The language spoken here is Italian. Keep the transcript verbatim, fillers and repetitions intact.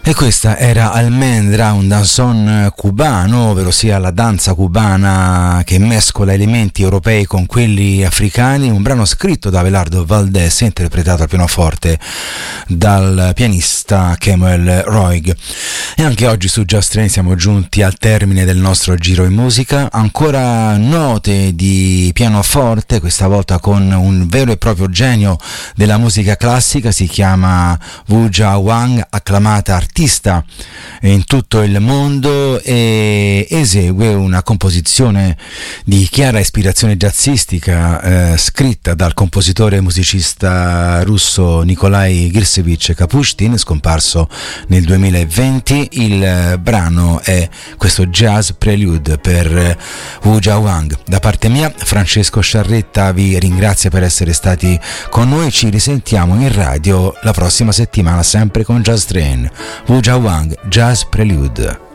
E questa era Almendra, un danzón cubano, ovvero sia la danza cubana che mescola elementi europei con quelli africani, un brano scritto da Abelardo Valdés e interpretato al pianoforte dal pianista Kemuel Roig. E anche oggi su Just Train siamo giunti al termine del nostro giro in musica, ancora note di pianoforte, questa volta con un vero e proprio genio della musica classica, si chiama Wu Jia Wang, acclamata artista in tutto il mondo, e esegue una composizione di chiara ispirazione jazzistica eh, scritta dal compositore e musicista russo Nikolai Girsevich Kapushtin, scomparso nel duemilaventi. Il brano è questo Jazz Prelude per Wu Jia Wang. Da parte mia, Francesco Sciarretta vi ringrazia per essere stati con noi. Ci risentiamo in radio la prossima settimana, sempre con Jazz Train. Wu Jia Wang, Jazz Prelude.